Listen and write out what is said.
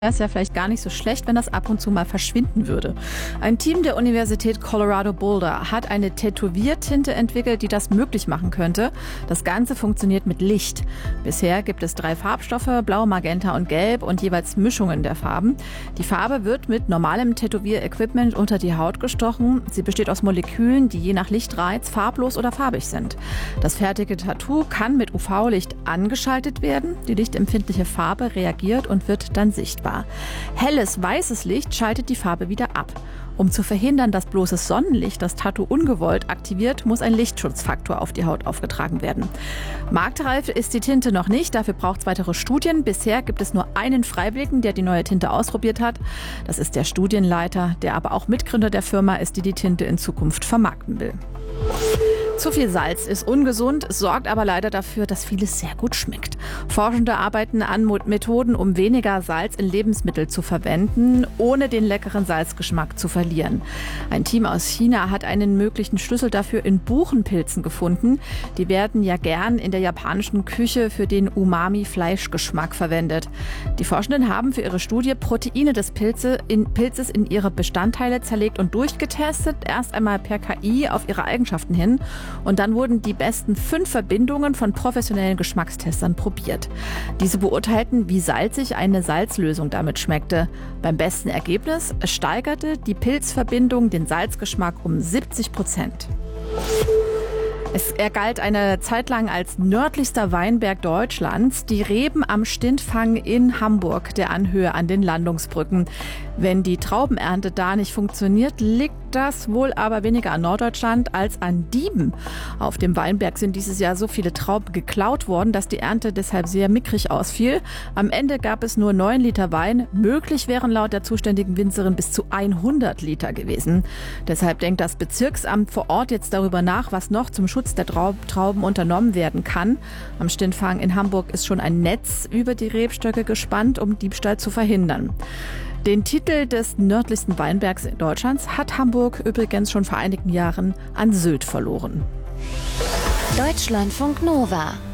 Wäre es ja vielleicht gar nicht so schlecht, wenn das ab und zu mal verschwinden würde. Ein Team der Universität Colorado Boulder hat eine Tätowiertinte entwickelt, die das möglich machen könnte. Das Ganze funktioniert mit Licht. Bisher gibt es 3 Farbstoffe, Blau, Magenta und Gelb und jeweils Mischungen der Farben. Die Farbe wird mit normalem Tätowierequipment unter die Haut gestochen. Sie besteht aus Molekülen, die je nach Lichtreiz farblos oder farbig sind. Das fertige Tattoo kann mit UV-Licht angeschaltet werden. Die lichtempfindliche Farbe reagiert und wird dann sichtbar. Helles, weißes Licht schaltet die Farbe wieder ab. Um zu verhindern, dass bloßes Sonnenlicht das Tattoo ungewollt aktiviert, muss ein Lichtschutzfaktor auf die Haut aufgetragen werden. Marktreif ist die Tinte noch nicht, dafür braucht es weitere Studien. Bisher gibt es nur einen Freiwilligen, der die neue Tinte ausprobiert hat. Das ist der Studienleiter, der aber auch Mitgründer der Firma ist, die die Tinte in Zukunft vermarkten will. Zu viel Salz ist ungesund, sorgt aber leider dafür, dass vieles sehr gut schmeckt. Forschende arbeiten an Methoden, um weniger Salz in Lebensmittel zu verwenden, ohne den leckeren Salzgeschmack zu verlieren. Ein Team aus China hat einen möglichen Schlüssel dafür in Buchenpilzen gefunden. Die werden ja gern in der japanischen Küche für den Umami-Fleischgeschmack verwendet. Die Forschenden haben für ihre Studie Proteine des Pilzes in ihre Bestandteile zerlegt und durchgetestet, erst einmal per KI auf ihre Eigenschaften hin. Und dann wurden die besten 5 Verbindungen von professionellen Geschmackstestern probiert. Diese beurteilten, wie salzig eine Salzlösung damit schmeckte. Beim besten Ergebnis steigerte die Pilzverbindung den Salzgeschmack um 70%. Er galt eine Zeit lang als nördlichster Weinberg Deutschlands, die Reben am Stintfang in Hamburg, der Anhöhe an den Landungsbrücken. Wenn die Traubenernte da nicht funktioniert, liegt das wohl aber weniger an Norddeutschland als an Dieben. Auf dem Weinberg sind dieses Jahr so viele Trauben geklaut worden, dass die Ernte deshalb sehr mickrig ausfiel. Am Ende gab es nur 9 Liter Wein. Möglich wären laut der zuständigen Winzerin bis zu 100 Liter gewesen. Deshalb denkt das Bezirksamt vor Ort jetzt darüber nach, was noch zum Schutz der Trauben unternommen werden kann. Am Stintfang in Hamburg ist schon ein Netz über die Rebstöcke gespannt, um Diebstahl zu verhindern. Den Titel des nördlichsten Weinbergs Deutschlands hat Hamburg übrigens schon vor einigen Jahren an Sylt verloren. Deutschlandfunk Nova